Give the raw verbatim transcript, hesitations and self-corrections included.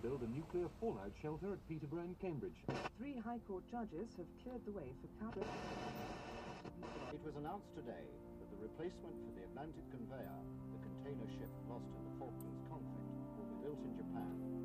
build a nuclear fallout shelter at Peterborough and Cambridge. Three High Court judges have cleared the way for counter... It was announced today that the replacement for the Atlantic Conveyor, the container ship lost in the Falklands conflict, will be built in Japan.